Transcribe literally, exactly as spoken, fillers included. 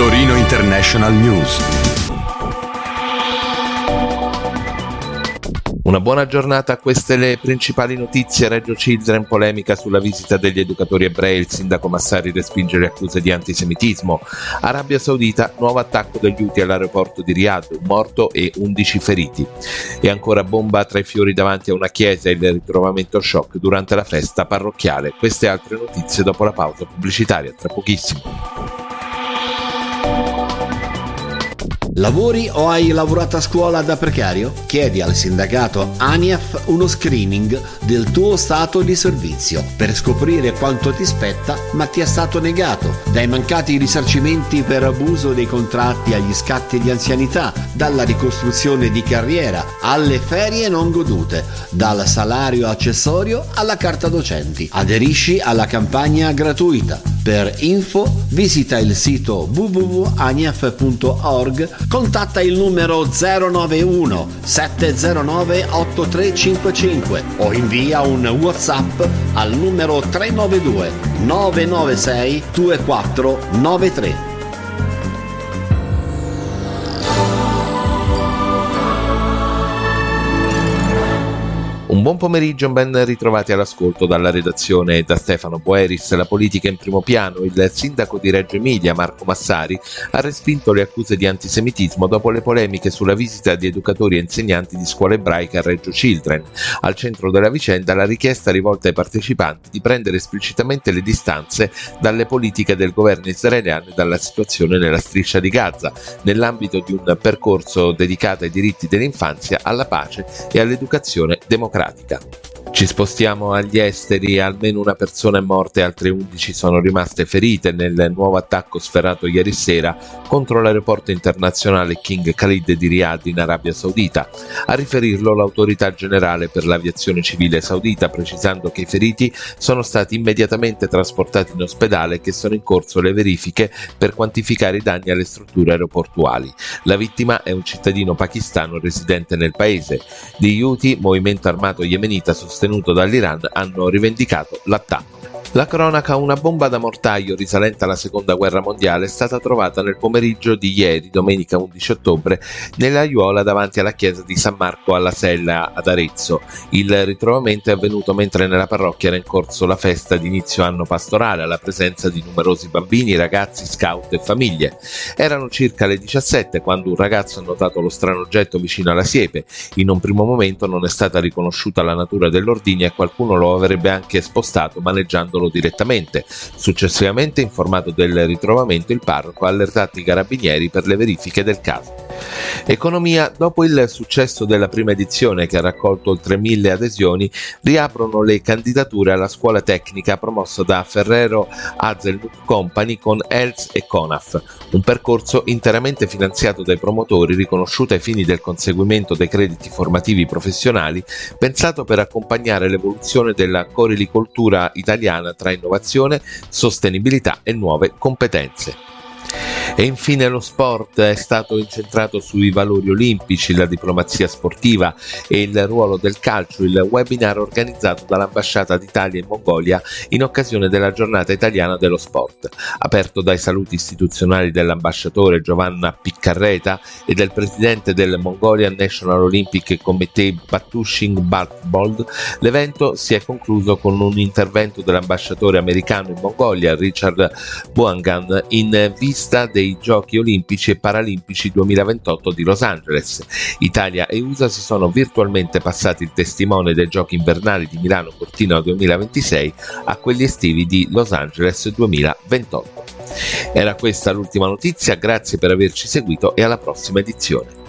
Torino International News. Una buona giornata, queste le principali notizie. Reggio Children, polemica sulla visita degli educatori ebrei, il sindaco Massari respinge le accuse di antisemitismo. Arabia Saudita, nuovo attacco degli Houthi all'aeroporto di Riyadh, un morto e undici feriti. E ancora bomba tra i fiori davanti a una chiesa, il ritrovamento shock durante la festa parrocchiale. Queste e altre notizie dopo la pausa pubblicitaria, tra pochissimo. Lavori o hai lavorato a scuola da precario? Chiedi al sindacato ANIAF uno screening del tuo stato di servizio per scoprire quanto ti spetta ma ti è stato negato, dai mancati risarcimenti per abuso dei contratti agli scatti di anzianità, dalla ricostruzione di carriera alle ferie non godute, dal salario accessorio alla carta docenti. Aderisci alla campagna gratuita. Per info visita il sito w w w punto aniaf punto org, contatta il numero zero nove uno sette zero nove otto tre cinque cinque o invia un WhatsApp al numero tre nove due nove nove sei due quattro nove tre. Un buon pomeriggio, ben ritrovati all'ascolto dalla redazione e da Stefano Boeris. La politica in primo piano. Il sindaco di Reggio Emilia, Marco Massari, ha respinto le accuse di antisemitismo dopo le polemiche sulla visita di educatori e insegnanti di scuola ebraica a Reggio Children. Al centro della vicenda la richiesta rivolta ai partecipanti di prendere esplicitamente le distanze dalle politiche del governo israeliano e dalla situazione nella striscia di Gaza, nell'ambito di un percorso dedicato ai diritti dell'infanzia, alla pace e all'educazione democratica. Ci spostiamo agli esteri. Almeno una persona è morta e altre undici sono rimaste ferite nel nuovo attacco sferrato ieri sera contro l'aeroporto internazionale King Khalid di Riyadh in Arabia Saudita. A riferirlo l'autorità generale per l'aviazione civile saudita, precisando che i feriti sono stati immediatamente trasportati in ospedale e che sono in corso le verifiche per quantificare i danni alle strutture aeroportuali. La vittima è un cittadino pakistano residente nel paese. Gli Houthi, movimento armato yemenita sostenuto dall'Iran, hanno rivendicato l'attacco. La cronaca: una bomba da mortaio risalente alla seconda guerra mondiale è stata trovata nel pomeriggio di ieri, domenica undici ottobre, nell'aiuola davanti alla chiesa di San Marco alla Sella ad Arezzo. Il ritrovamento è avvenuto mentre nella parrocchia era in corso la festa di inizio anno pastorale, alla presenza di numerosi bambini, ragazzi, scout e famiglie. Erano circa le diciassette quando un ragazzo ha notato lo strano oggetto vicino alla siepe. In un primo momento non è stata riconosciuta la natura dell'ordigno e qualcuno lo avrebbe anche spostato maneggiandolo direttamente. Successivamente, informato del ritrovamento, il parroco ha allertato i carabinieri per le verifiche del caso. Economia: dopo il successo della prima edizione, che ha raccolto oltre mille adesioni, riaprono le candidature alla scuola tecnica promossa da Ferrero Hazelnutt Company con E L S e CONAF, un percorso interamente finanziato dai promotori, riconosciuto ai fini del conseguimento dei crediti formativi professionali, pensato per accompagnare l'evoluzione della corelicoltura italiana tra innovazione, sostenibilità e nuove competenze. E infine lo sport è stato incentrato sui valori olimpici, la diplomazia sportiva e il ruolo del calcio, il webinar organizzato dall'Ambasciata d'Italia in Mongolia in occasione della giornata italiana dello sport, aperto dai saluti istituzionali dell'ambasciatore Giovanna Piccarreta e del presidente del Mongolian National Olympic Committee Batushing Baltbold. L'evento si è concluso con un intervento dell'ambasciatore americano in Mongolia, Richard Buangan, in vista dei Giochi Olimpici e Paralimpici duemilaventotto di Los Angeles. Italia e U S A si sono virtualmente passati il testimone dei Giochi invernali di Milano Cortina duemilaventisei a quelli estivi di Los Angeles duemilaventotto. Era questa l'ultima notizia, grazie per averci seguito e alla prossima edizione.